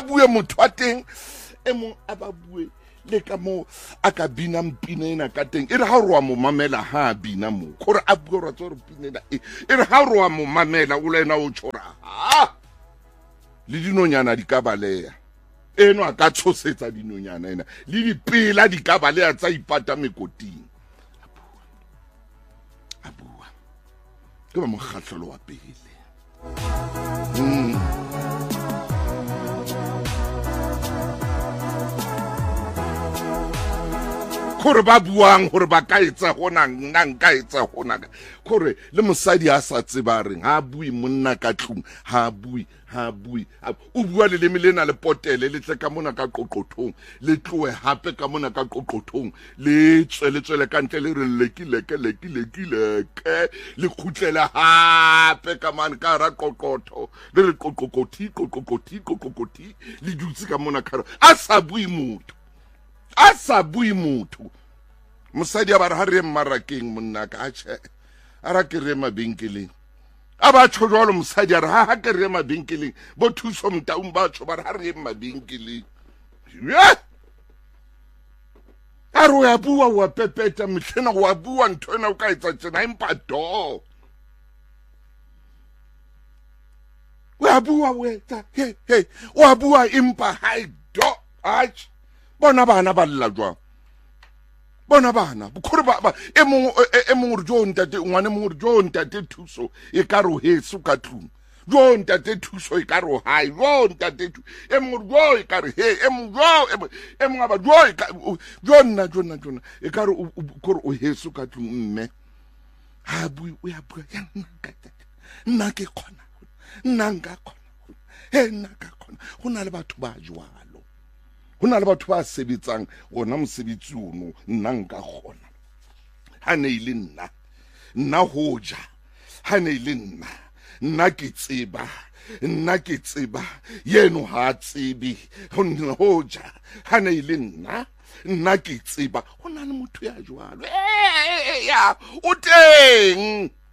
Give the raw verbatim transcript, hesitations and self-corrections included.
bue motho wa teng e mong a ba bue le ka mo a ka bina mpina ena ka teng e re ha re wa mo mamela ha bina mo gore a bue re tsore pinela e re ha re wa mo mamela o lena o tshora ha le dinonyana di ka balea eno a ka tshosetsa dinonyana ena le dipela di ka balea tsa ipata mekoting a bua ke ba mokgahlelo wa pele mm. gore ba buang gore ba ka etsa gona nna nka etsa gona gore le mosadi a sa tseba reng ha bui monna ka tlung ha bui ha bui o bua le le melena le potele le tle ka mona ka qoqothong le tloe hape ka mona ka qoqothong le tswele tswele ka ntle le re lekile ke lekile ke ke le khutlela hape ka man ka ra qoqotho le re qoqokothi qoqokothi qoqokothi le dutse ka mona ka a sa bui motho a sa bui motho mosadi a ba re ha re mmarakeng monna ka a tshe a ra ke re mabenkeleng a ba tsho jwalo mosadi a re ha ha ke re mabenkeleng bo thuso mtaung ba tsho ba re ha re mabenkeleng ya a ro ya bua wa pepeta mhlena wa bua nthona o ka etsa tsena impa do wa bua we ta he he wa bua impa hai do ach bona bana ba lla jwa bona bana bokgore ba e mong e mong re jo ntate ngwane mong re jo ntate thuso e ka ro hesu ka tlung jo ntate thuso e ka ro hai jo ntate e mong jo e ka re he e mong jo e mong ba jo e ka jo nna jo nna jo nna e ka ro kore o hesu ka tlung mme ha bui o ya bua ya nna ka nna ke khona nna nka khona he nna ka khona hona le batho ba jwa hona le batho ba sebetsang gona mosebetsi ono nna nka gona ha ne ile nna nna hoja ha ne ile nna nna ke tseba nna ke tseba yeno ha tsebe hona hoja ha ne ile nna nna ke tseba hona le motho ya jwalo eh ya o teng